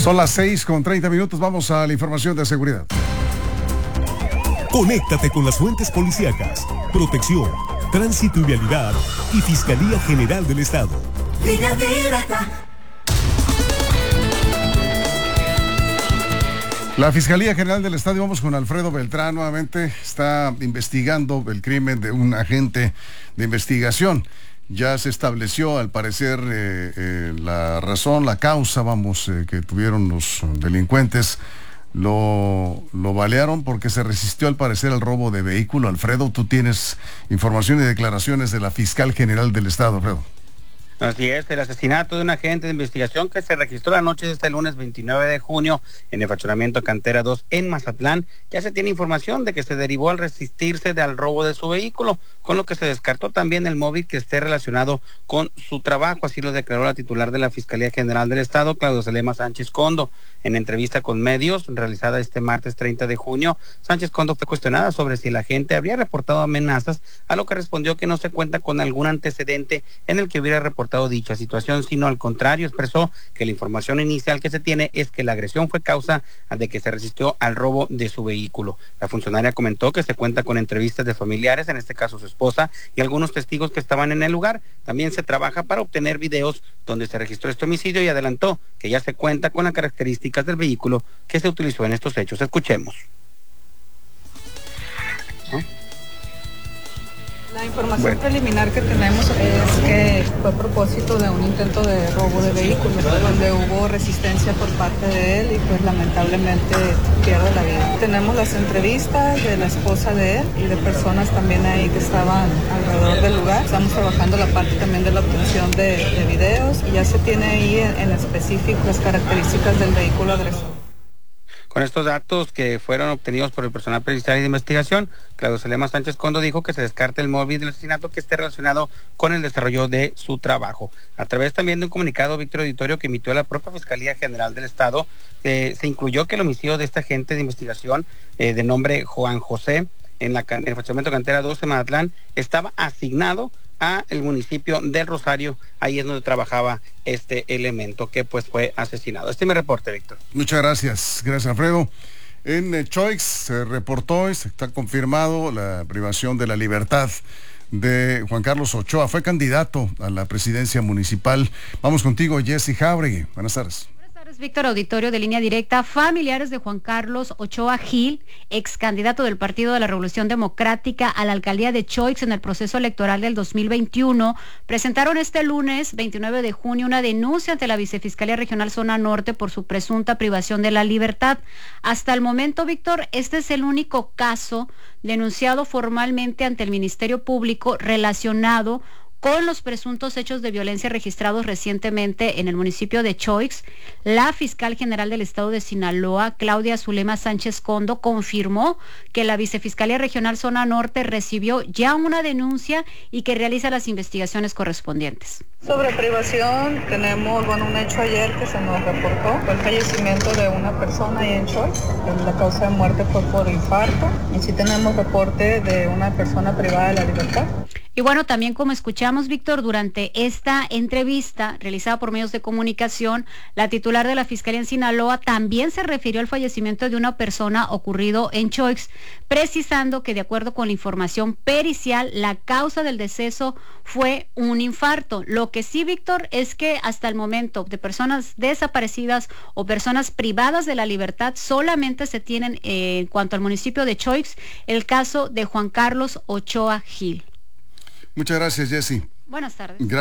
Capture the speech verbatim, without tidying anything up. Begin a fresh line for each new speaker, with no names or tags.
Son las seis con treinta minutos, vamos a la información de seguridad.
Conéctate con las fuentes policíacas, protección, tránsito y vialidad y Fiscalía General del Estado.
La Fiscalía General del Estado, vamos con Alfredo Beltrán, nuevamente está investigando el crimen de un agente de investigación. Ya se estableció, al parecer, eh, eh, la razón, la causa, vamos, eh, que tuvieron los delincuentes. Lo, lo balearon porque se resistió, al parecer, al robo de vehículo. Alfredo, tú tienes información y declaraciones de la Fiscal General del Estado, Alfredo.
Así es, el asesinato de un agente de investigación que se registró la noche de este lunes veintinueve de junio en el fraccionamiento Cantera dos en Mazatlán. Ya se tiene información de que se derivó al resistirse al robo de su vehículo, con lo que se descartó también el móvil que esté relacionado con su trabajo. Así lo declaró la titular de la Fiscalía General del Estado, Claudia Zelema Sánchez Condo. En entrevista con medios realizada este martes treinta de junio, Sánchez Condo fue cuestionada sobre si el agente habría reportado amenazas, a lo que respondió que no se cuenta con algún antecedente en el que hubiera reportado dicha situación, sino al contrario, expresó que la información inicial que se tiene es que la agresión fue causa de que se resistió al robo de su vehículo. La funcionaria comentó que se cuenta con entrevistas de familiares, en este caso su esposa, y algunos testigos que estaban en el lugar. También se trabaja para obtener videos donde se registró este homicidio y adelantó que ya se cuenta con las características del vehículo que se utilizó en estos hechos. Escuchemos.
¿Eh? La información bueno. preliminar que tenemos es que fue a propósito de un intento de robo de vehículos, donde hubo resistencia por parte de él y pues lamentablemente pierde la vida. Tenemos las entrevistas de la esposa de él y de personas también ahí que estaban alrededor del lugar. Estamos trabajando la parte también de la obtención de, de videos y ya se tiene ahí en, en específico las características del vehículo agresor.
Con estos datos que fueron obtenidos por el personal pericial y de investigación, Claudio Zelema Sánchez Condo dijo que se descarta el móvil del asesinato que esté relacionado con el desarrollo de su trabajo. A través también de un comunicado, Víctor Auditorio, que emitió la propia Fiscalía General del Estado, eh, se incluyó que el homicidio de este agente de investigación eh, de nombre Juan José en, la, en el fraccionamiento Cantera dos en Mazatlán estaba asignado a el municipio del Rosario. Ahí es donde trabajaba este elemento que pues fue asesinado. Este es mi reporte, Víctor.
Muchas gracias, gracias Alfredo. En eh, Choix se reportó y se está confirmado la privación de la libertad de Juan Carlos Ochoa. Fue candidato a la presidencia municipal. Vamos contigo, Jessy Jauregui. Buenas tardes.
Víctor Auditorio de Línea Directa. Familiares de Juan Carlos Ochoa Gil, ex candidato del Partido de la Revolución Democrática a la alcaldía de Choix en el proceso electoral del dos mil veintiuno, presentaron este lunes veintinueve de junio una denuncia ante la Vicefiscalía Regional Zona Norte por su presunta privación de la libertad. Hasta el momento, Víctor, este es el único caso denunciado formalmente ante el Ministerio Público relacionado con los presuntos hechos de violencia registrados recientemente en el municipio de Choix. La fiscal general del estado de Sinaloa, Claudia Zulema Sánchez Condo, confirmó que la Vicefiscalía Regional Zona Norte recibió ya una denuncia y que realiza las investigaciones correspondientes.
Sobre privación, tenemos bueno, un hecho ayer que se nos reportó, fue el fallecimiento de una persona ahí en Choix. La causa de muerte fue por infarto y sí tenemos reporte de una persona privada de la libertad.
Y bueno, también como escuchamos, Víctor, durante esta entrevista realizada por medios de comunicación, la titular de la Fiscalía en Sinaloa también se refirió al fallecimiento de una persona ocurrido en Choix, precisando que de acuerdo con la información pericial, la causa del deceso fue un infarto. Lo que sí, Víctor, es que hasta el momento de personas desaparecidas o personas privadas de la libertad solamente se tienen, eh, en cuanto al municipio de Choix, el caso de Juan Carlos Ochoa Gil.
Muchas gracias, Jessy.
Buenas tardes.
Gracias.